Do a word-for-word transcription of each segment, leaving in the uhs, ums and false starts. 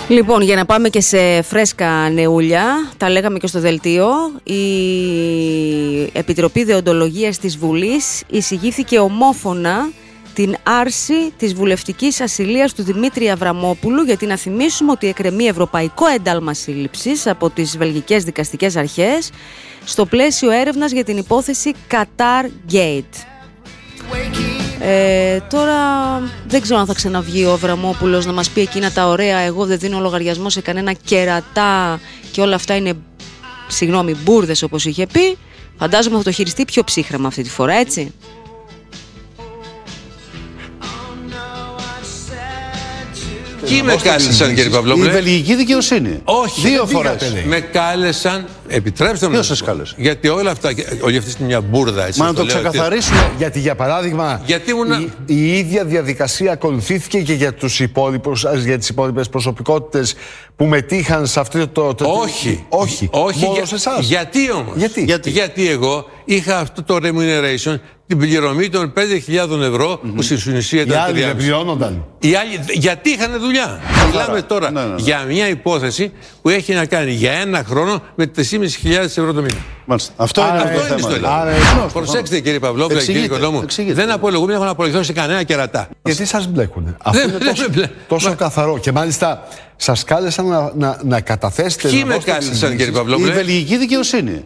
Λοιπόν, για να πάμε και σε φρέσκα νεούλια, τα λέγαμε και στο δελτίο, η Επιτροπή Δεοντολογίας της Βουλής εισηγήθηκε ομόφωνα την άρση της βουλευτικής ασυλίας του Δημήτρη Αβραμόπουλου, γιατί να θυμίσουμε ότι εκκρεμεί ευρωπαϊκό ένταλμα σύλληψης από τις βελγικές δικαστικές αρχές στο πλαίσιο έρευνας για την υπόθεση Qatar Gate. Ε, τώρα δεν ξέρω αν θα ξαναβγεί ο Αβραμόπουλος να μας πει εκείνα τα ωραία «εγώ δεν δίνω λογαριασμό σε κανένα κερατά» και όλα αυτά είναι, συγγνώμη, μπουρδες όπως είχε πει. Φαντάζομαι θα το χειριστεί πιο ψύχραμα αυτή τη φορά, έτσι. Ποιοι με κάλεσαν, κύριε Παυλόπουλε? Η βελγική δικαιοσύνη. Όχι, δύο φορές. Με κάλεσαν, επιτρέψτε μου. Ποιος σας κάλεσε? Γιατί όλα αυτά, όλη αυτή είναι μια μπουρδα, έτσι. Μα να το ξεκαθαρίσουμε. ότι... Γιατί για παράδειγμα, Γιατί ήμουνα... η, η ίδια διαδικασία ακολουθήθηκε και για, τους υπόλοιπους, για τις υπόλοιπες προσωπικότητες που μετήχαν σε αυτό το... το όχι. Όχι. Όχι. Μόνο Για... σε εσάς. Γιατί όμως? Γιατί? Γιατί? Γιατί εγώ είχα αυτό το remuneration, την πληρωμή των πέντε χιλιάδες ευρώ mm-hmm. που στην ουσία ήταν. Οι άλλοι δεν πληρώνονταν. Οι άλλοι, γιατί είχαν δουλειά. Μιλάμε τώρα ναι, ναι, ναι. για μια υπόθεση που έχει να κάνει για ένα χρόνο με τέσσερις χιλιάδες ευρώ το μήνα. Μάλιστα. Αυτό άρα, είναι, αυτό είναι στο Ελλάδα. Προσέξτε, κύριε Παυλόπουλε, κύριε Οικονόμου, δεν απολογούμε, έχω να απολογηθώ σε κανένα κερατά. Γιατί σας μπλέκουνε? Αυτό είναι τόσο, τόσο καθαρό. Και μάλιστα σας κάλεσαν να, να, να καταθέσετε. Ποιοι με κάλεσαν, κύριε Παυλόπουλε? Η βελγική δικαιοσύνη.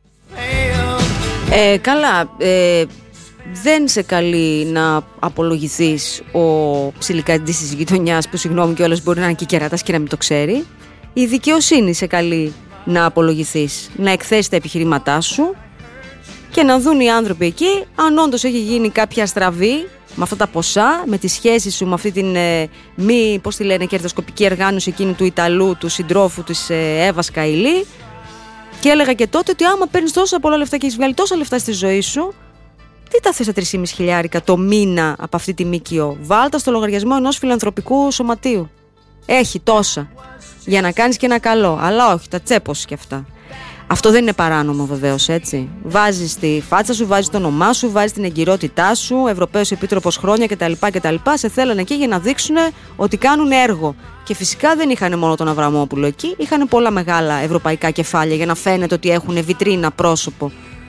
Ε, καλά, ε, δεν σε καλεί να απολογηθείς ο ψιλικαντής της γειτονιάς που, συγγνώμη κιόλας, μπορεί να είναι και κερατάς και να μην το ξέρει. Η δικαιοσύνη σε καλεί να απολογηθείς, να εκθέσεις τα επιχειρήματά σου και να δουν οι άνθρωποι εκεί αν όντως έχει γίνει κάποια στραβή με αυτά τα ποσά, με τις σχέσεις σου με αυτή την ε, μη, πώς τη λένε, κερδοσκοπική οργάνωση εκείνη του Ιταλού, του συντρόφου της ε, Εύα Καηλή. Και έλεγα και τότε ότι άμα παίρνεις τόσα πολλά λεφτά και έχεις βγάλει τόσα λεφτά στη ζωή σου, τι τα θες τα τρία και μισό χιλιάρικα το μήνα από αυτή τη ΜΚΟ? Βάλτα στο λογαριασμό ενός φιλανθρωπικού σωματείου. Έχει τόσα. Για να κάνεις και ένα καλό. Αλλά όχι, τα τσέπος και αυτά. Αυτό δεν είναι παράνομο βεβαίως, έτσι. Βάζεις τη φάτσα σου, βάζεις το όνομά σου, βάζεις την εγκυρότητά σου, Ευρωπαίος Επίτροπος χρόνια κτλ. κτλ. Σε θέλανε εκεί για να δείξουν ότι κάνουν έργο. Και φυσικά δεν είχαν μόνο τον Αβραμόπουλο εκεί, είχαν πολλά μεγάλα ευρωπαϊκά κεφάλια για να φαίνεται ότι έχουν βιτρίνα, πρόσωπο.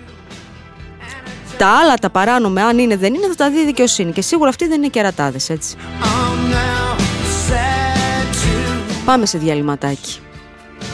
Τα άλλα, τα παράνομα, αν είναι δεν είναι, θα τα δει η δικαιοσύνη. Και σίγουρα αυτοί δεν είναι κερατάδες, έτσι. Πάμε σε διαλυματάκι.